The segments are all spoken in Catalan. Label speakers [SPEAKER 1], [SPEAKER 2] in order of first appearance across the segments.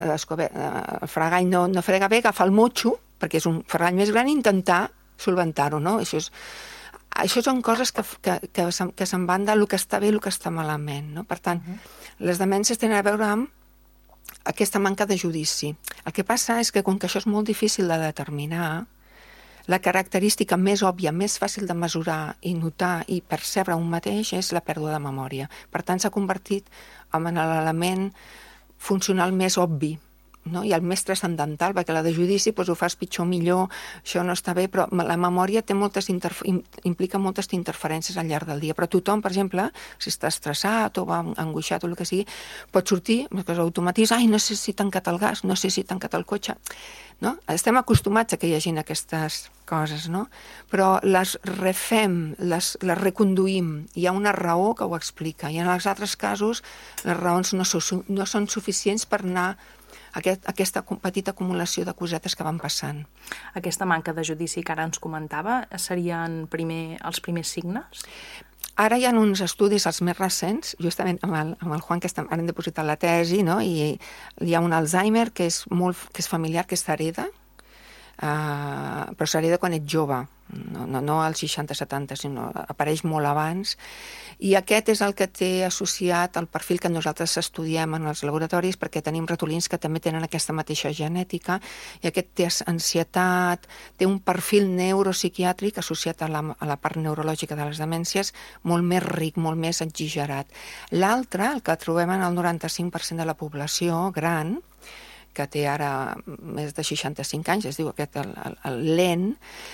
[SPEAKER 1] el fregall no frega bé, agafa el motxo, perquè és un fregall més gran, i intentar solventar-ho, no? Això són coses que se'n van del que està bé i el que està malament, no? Per tant, les demències tenen a veure amb aquesta manca de judici. El que passa és que, com que això és molt difícil de determinar, la característica més òbvia, més fàcil de mesurar i notar i percebre un mateix és la pèrdua de memòria. Per tant, s'ha convertit en l'element funcional més obvi, no? I el més transcendental, perquè la de judici ho fas pitjor o millor, això no està bé, però la memòria té implica moltes interferències al llarg del dia. Però tothom, per exemple, si està estressat o va angoixat o el que sigui, pot sortir, que automatitza, no sé si he tancat el gas, no sé si he tancat el cotxe, no? Estem acostumats a que hi hagin aquestes coses, no? Però les refem, les reconduïm. Hi ha una raó que ho explica, i en els altres casos les raons no són suficients per anar a aquesta petita acumulació de cosetes que van passant.
[SPEAKER 2] Aquesta manca de judici que ara ens comentava serien els primers signes?
[SPEAKER 1] Ara hi ha uns estudis, els més recents, justament amb el Juan, que hem depositat la tesi, no? I hi ha un Alzheimer que és familiar, que s'hereda, però s'hereda quan ets jove, no als 60-70, sinó apareix molt abans, i aquest és el que té associat el perfil que nosaltres estudiem en els laboratoris, perquè tenim ratolins que també tenen aquesta mateixa genètica, i aquest té ansietat, té un perfil neuropsiquiàtric associat a la part neurològica de les demències molt més ric, molt més exagerat. L'altre, el que trobem en el 95% de la població gran, que té ara més de 65 anys, es diu aquest, el lent,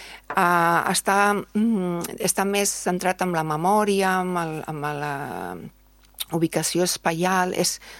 [SPEAKER 1] està més centrat en la memòria, amb la ubicació espaial,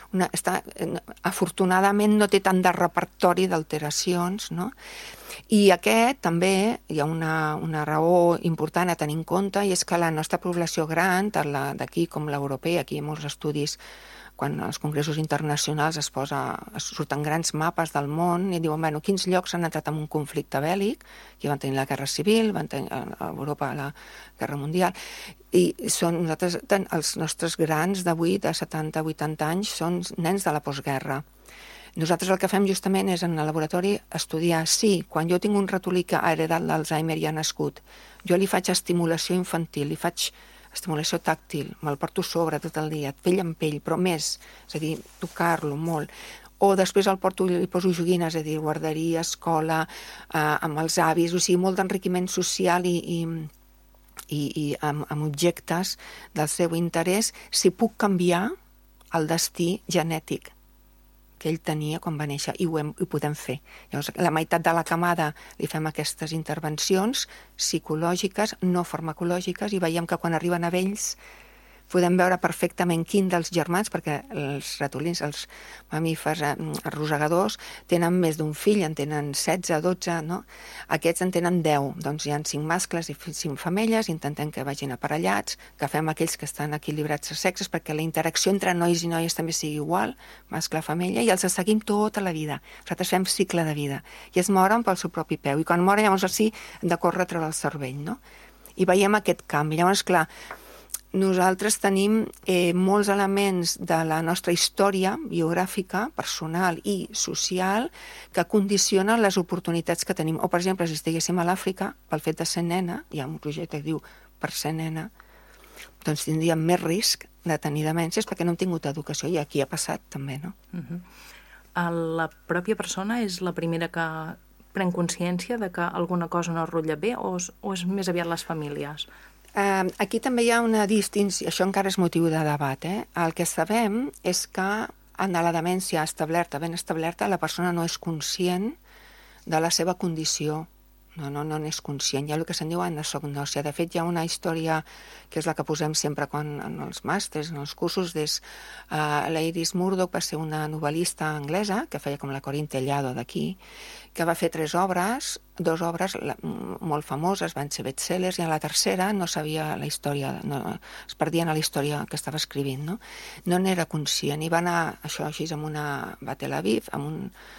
[SPEAKER 1] afortunadament no té tant de repertori d'alteracions, no? I aquest també hi ha una raó important a tenir en compte, i és que la nostra població gran, tant d'aquí com l'europea, aquí hi ha molts estudis, quan als congressos internacionals surten grans mapes del món i diuen, quins llocs han entrat en un conflicte bèl·lic, que van tenir la Guerra Civil, van tenir a Europa la Guerra Mundial, i els nostres grans d'avui, de 70-80 anys, són nens de la postguerra. Nosaltres el que fem justament és, en el laboratori, estudiar quan jo tinc un ratolí que ha heredat l'Alzheimer i ha nascut, jo li faig estimulació infantil, li faig estimulació tàctil, me'l porto sobre tot el dia, pell amb pell, però més, és a dir, tocar-lo molt. O després el porto i li poso joguines, és a dir, guarderia, escola, amb els avis, o sigui, molt d'enriquiment social i amb objectes del seu interès, si puc canviar el destí genètic que ell tenia quan va néixer, i ho podem fer. Llavors, la meitat de la camada li fem aquestes intervencions psicològiques, no farmacològiques, i veiem que quan arriben a vells podem veure perfectament quin dels germans, perquè els ratolins, els mamífers arrossegadors, tenen més d'un fill, en tenen 16, 12, no? Aquests en tenen 10, doncs hi ha 5 mascles i 5 femelles, intentem que vagin aparellats, que fem aquells que estan equilibrats a sexes, perquè la interacció entre nois i noies també sigui igual, mascle-femella, i els seguim tota la vida. Nosaltres fem cicle de vida, i es moren pel seu propi peu, i quan moren llavors hem de córrer a treure el cervell, no? I veiem aquest canvi. Llavors, clar, nosaltres tenim molts elements de la nostra història biogràfica, personal i social, que condicionen les oportunitats que tenim. O, per exemple, si estiguéssim a l'Àfrica, pel fet de ser nena, hi ha un projecte que diu per ser nena, doncs tindríem més risc de tenir demències perquè no hem tingut educació, i aquí ha passat també, no?
[SPEAKER 2] La pròpia persona és la primera que pren consciència de que alguna cosa no rutlla bé, o és més aviat les famílies?
[SPEAKER 1] Aquí també hi ha una distinció, això encara és motiu de debat. El que sabem és que en la demència ben establerta, la persona no és conscient de la seva condició, no n'és conscient. Hi ha el que se'n diu anosognosia. De fet, hi ha una història, que és la que posem sempre en els màsters, en els cursos, la Iris Murdoch va ser una novel·lista anglesa, que feia com la Corín Tellado d'aquí, que va fer 2 obres molt famoses, van ser bestsellers, i en la tercera no sabia la història, es perdien a la història que estava escrivint, no n'era conscient, i va anar va a Tel Aviv, a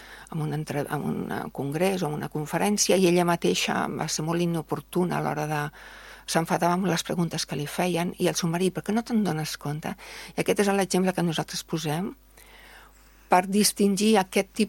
[SPEAKER 1] un congrés o una conferència, i ella mateixa va ser molt inoportuna a l'hora de... s'enfadava amb les preguntes que li feien, i el seu marit, per què no te'n dones compte? I aquest és l'exemple que nosaltres posem. per distingir aquest